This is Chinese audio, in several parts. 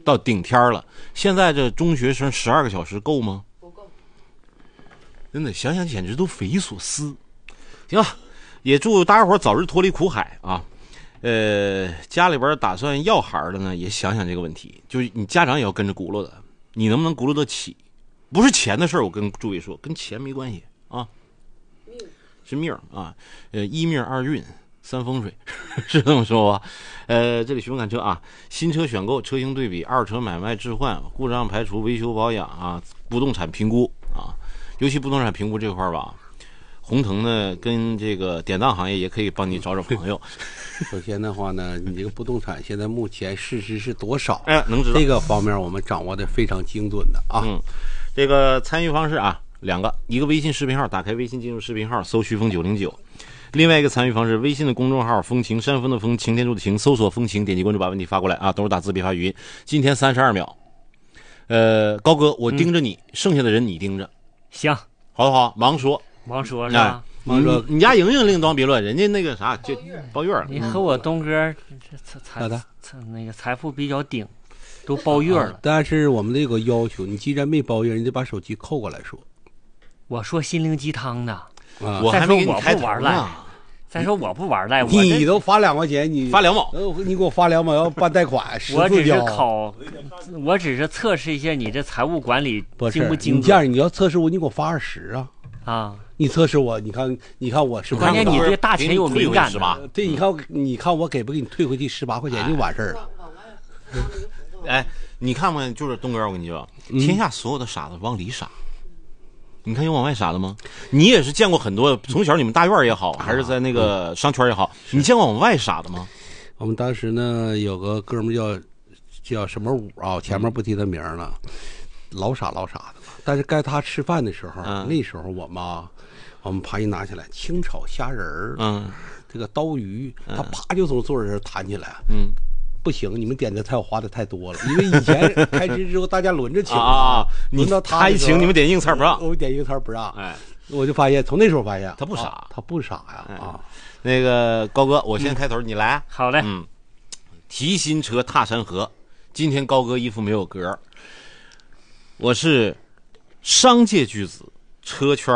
到顶天了。现在这中学生12个小时够吗？ 不够。 真的想想简直都匪夷所思。行了，也祝大家伙早日脱离苦海啊！家里边打算要孩的呢，也想想这个问题，就是你家长也要跟着轱辘的，你能不能轱辘得起？不是钱的事儿，我跟诸位说，跟钱没关系啊，是命啊，一命二运三风水，是这么说吧？这里询问看车啊，新车选购、车型对比、二手买卖置换、故障排除、维修保养啊，不动产评估啊，尤其不动产评估这块吧。红腾呢，跟这个典当行业也可以帮你找找朋友。 首先的话呢，你这个不动产现在目前市值是多少？ 能知道这个方面我们掌握的非常精准的啊。 这个参与方式啊，两个，一个微信视频号，打开微信进入视频号，搜徐峰909；另外一个参与方式，微信的公众号风情，山峰的风，擎天柱的擎，搜索风情，点击关注，把问题发过来啊，都是打字别发语音。今天32秒。高哥，我盯着你，剩下的人你盯着。 行， 好不好？忙说是吧？ 忙说， 你家莹莹另当别论，人家那个啥就抱月了。 你和我东哥那个财富比较顶，都包月了。 但是我们这个要求，你既然没包月，你得把手机扣过来说。 我说心灵鸡汤的， 我还没给你开头呢。 再说我不玩赖， 你都罚2块钱，你罚2毛， 你给我罚2毛，要办贷款， 我只是测试一下你这财务管理精不精准。 你这样，你要测试我，你给我罚20啊！ 啊， 你测试我，你看我是不是？ 关键你对大钱有敏感的。 对，你看我给不给你退回去18块钱就完事儿了。 哎，你看没？就是东哥，我跟你说，天下所有的傻子往里傻。你看有往外傻的吗？你也是见过很多，从小你们大院也好，还是在那个商圈也好，你见过往外傻的吗？ 我们当时呢有个哥们叫什么武啊，前面不提他名了，老傻的。但是该他吃饭的时候，那时候我们盘一拿起来，清炒虾仁儿，这个刀鱼，他啪就从座位上弹起来，不行，你们点的菜我花的太多了，因为以前开支之后大家轮着请轮到他一请你们点硬菜不让， 我点硬菜不让，我就发现从那时候发现他不傻， 他不傻呀那个高哥，我先开头，你来， 好嘞， 提新车踏山河，今天高哥衣服没有格，我是商界巨子，车圈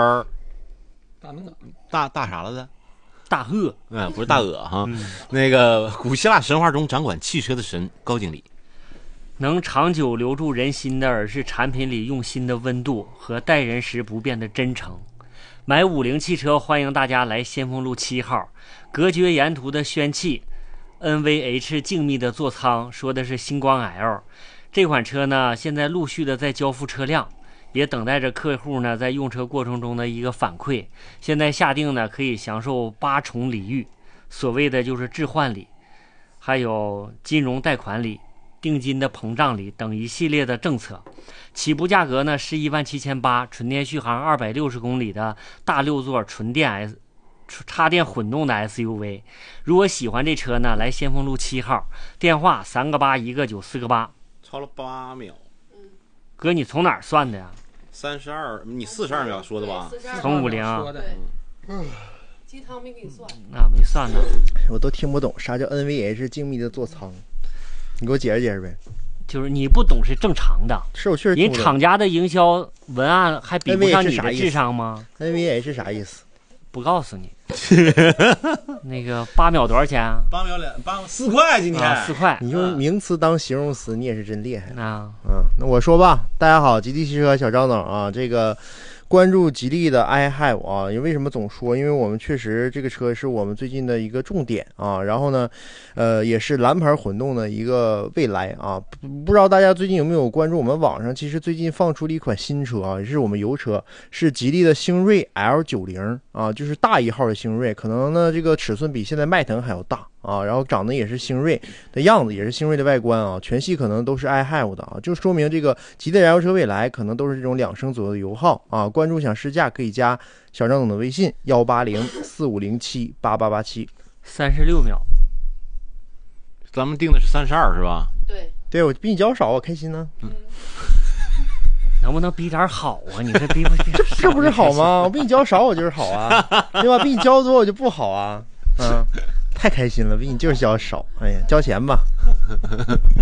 大啥了的？ 大鳄， 不是大鳄哈，那个古希腊神话中掌管汽车的神高经理， 能长久留住人心的，而是产品里用心的温度和待人时不变的真诚。买50汽车，欢迎大家来先锋路7号，隔绝沿途的喧气 ，NVH 静谧的座舱，说的是星光 L 这款车呢，现在陆续的在交付车辆。也等待着客户呢在用车过程中的一个反馈。现在下定呢可以享受8重礼遇，所谓的就是置换礼，还有金融贷款礼、定金的膨胀礼等一系列的政策。起步价格呢是17800，纯电续航260公里的大6座纯电插电混动的 SUV。如果喜欢这车呢，来先锋路7号，电话3个8 1个9 4个8。 超了8秒。 哥，你从哪儿算的呀 ？32，你42秒说的吧？ 从50。 鸡汤没给你算。 那没算呢。 我都听不懂啥叫 NVH 静谧的座舱，你给我解释解释呗。 就是你不懂是正常的， 是我确实听不懂。 人厂家的营销文案还比不上你的智商吗 ？NVH 是啥意思？ 不告诉你。那个8秒多少钱啊 ？8秒4块，今天 4块。 你用名词当形容词，你也是真厉害啊！ 那我说吧，大家好，吉利汽车小张总啊，这个关注吉利的 iHive 啊，因为什么总说？因为我们确实这个车是我们最近的一个重点啊，然后呢，也是蓝牌混动的一个未来啊。不知道大家最近有没有关注我们网上？其实最近放出了一款新车啊，也是我们油车，是吉利的星瑞 L90啊，就是大1号的星瑞，可能呢这个尺寸比现在迈腾还要大啊，然后长得也是星瑞的样子，也是星瑞的外观啊，全系可能都是 iHive 的啊，就说明这个吉利燃油车未来可能都是这种2升左右的油耗啊。关注想试驾可以加小张总的微信18045078887。 36秒， 咱们定的是32是吧？ 对，我比你交少，我开心呢。 能不能比点好啊？你这比不比？ 这不是好吗？我比你交少，我就是好啊，对吧？比你交多，我就不好啊。太开心了，比你就是交少。哎呀，交钱吧。